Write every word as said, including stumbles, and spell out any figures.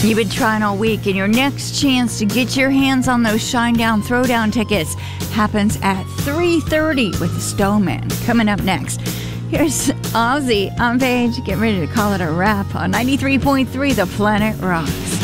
You've been trying all week, and your next chance to get your hands on those Shinedown Throwdown tickets happens at three thirty with the Stoneman. Coming up next, here's Ozzy on Paige. Get ready to call it a wrap on ninety-three point three The Planet Rocks.